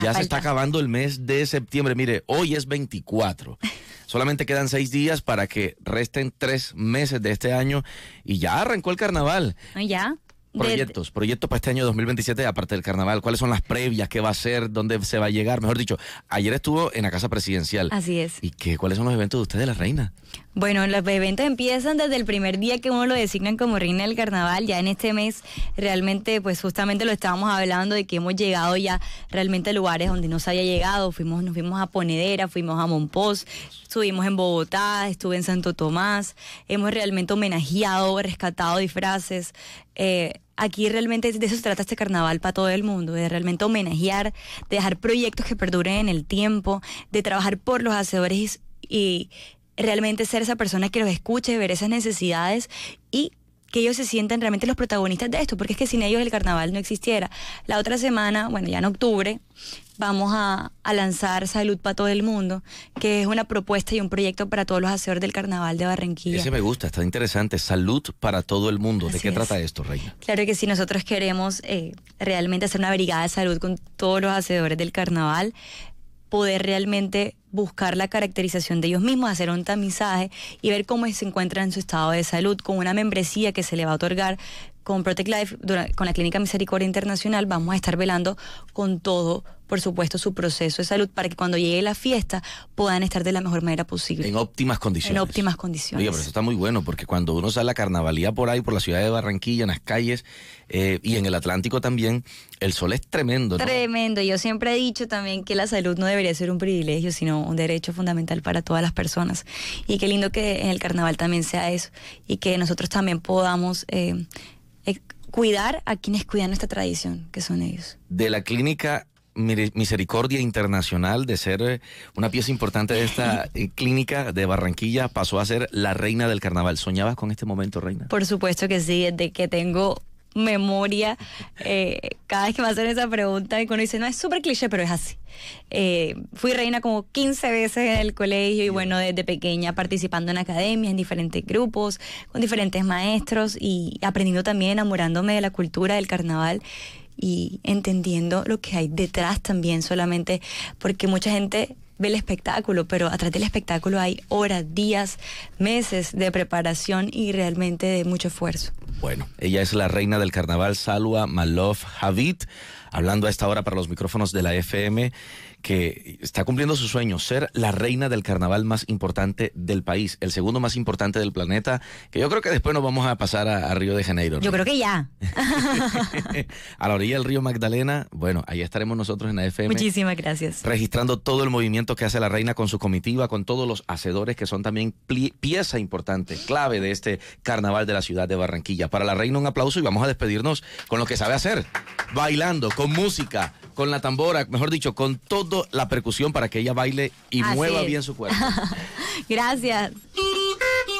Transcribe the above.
Ya se está acabando el mes de septiembre. Mire, hoy es 24. Solamente quedan 6 días para que resten 3 meses de este año y ya arrancó el carnaval. Ya. Proyectos para este año 2027, aparte del carnaval. ¿Cuáles son las previas? ¿Qué va a ser? ¿Dónde se va a llegar? Mejor dicho, ayer estuvo en la Casa Presidencial. Así es. ¿Y cuáles son los eventos de ustedes, la reina? Bueno, los eventos empiezan desde el primer día que uno lo designan como reina del carnaval. Ya en este mes realmente, pues justamente lo estábamos hablando de que hemos llegado ya realmente a lugares donde no se había llegado. Nos fuimos a Ponedera, fuimos a Monpós, estuvimos en Bogotá, estuve en Santo Tomás. Hemos realmente homenajeado, rescatado disfraces. Aquí realmente de eso se trata este carnaval para todo el mundo, de realmente homenajear, de dejar proyectos que perduren en el tiempo, de trabajar por los hacedores y realmente ser esa persona que los escuche, ver esas necesidades y que ellos se sientan realmente los protagonistas de esto, porque es que sin ellos el carnaval no existiera. La otra semana, bueno, ya en octubre, vamos a lanzar Salud para todo el mundo, que es una propuesta y un proyecto para todos los hacedores del carnaval de Barranquilla. Ese me gusta, está interesante. Salud para todo el mundo. ¿De qué trata esto, reina? Claro que sí, nosotros queremos realmente hacer una brigada de salud con todos los hacedores del carnaval, poder realmente buscar la caracterización de ellos mismos, hacer un tamizaje y ver cómo se encuentran en su estado de salud, con una membresía que se le va a otorgar con Protect Life, con la Clínica Misericordia Internacional. Vamos a estar velando con todo, por supuesto, su proceso de salud para que cuando llegue la fiesta puedan estar de la mejor manera posible. En óptimas condiciones. En óptimas condiciones. Oye, pero eso está muy bueno, porque cuando uno sale a la carnavalía por ahí, por la ciudad de Barranquilla, en las calles y en el Atlántico también, el sol es tremendo, ¿no? Tremendo. Yo siempre he dicho también que la salud no debería ser un privilegio, sino un derecho fundamental para todas las personas. Y qué lindo que en el carnaval también sea eso y que nosotros también podamos cuidar a quienes cuidan nuestra tradición, que son ellos. De la Clínica Misericordia Internacional, de ser una pieza importante de esta clínica de Barranquilla, pasó a ser la reina del carnaval. ¿Soñabas con este momento, reina? Por supuesto que sí, desde que tengo memoria, cada vez que me hacen esa pregunta y uno dice, no, es súper cliché, pero es así. Fui reina como 15 veces en el colegio y bueno, desde pequeña participando en academias, en diferentes grupos, con diferentes maestros y aprendiendo también, enamorándome de la cultura del carnaval y entendiendo lo que hay detrás también, solamente porque mucha gente ve el espectáculo, pero atrás del espectáculo hay horas, días, meses de preparación y realmente de mucho esfuerzo. Bueno, ella es la reina del carnaval, Salwa Malouf Javid, hablando a esta hora para los micrófonos de la FM, que está cumpliendo su sueño, ser la reina del carnaval más importante del país, el segundo más importante del planeta, que yo creo que después nos vamos a pasar a Río de Janeiro, ¿no? Yo creo que ya. A la orilla del río Magdalena, bueno, ahí estaremos nosotros en la FM. Muchísimas gracias. Registrando todo el movimiento que hace la reina con su comitiva, con todos los hacedores que son también pieza importante, clave de este carnaval de la ciudad de Barranquilla. Para la reina un aplauso y vamos a despedirnos con lo que sabe hacer, bailando, con música, con la tambora, mejor dicho, con toda la percusión para que ella baile y mueva bien su cuerpo. Gracias.